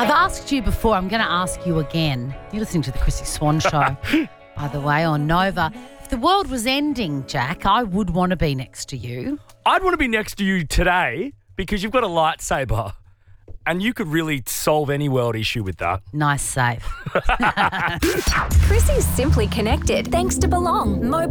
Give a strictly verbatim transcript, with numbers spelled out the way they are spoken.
I've asked you before. I'm going to ask you again. You're listening to the Chrissy Swan Show, by the way, on Nova. If the world was ending, Jack, I would want to be next to you. I'd want to be next to you today because you've got a lightsaber and you could really solve any world issue with that. Nice save. Chrissy's Simply Connected thanks to Belong. Mobile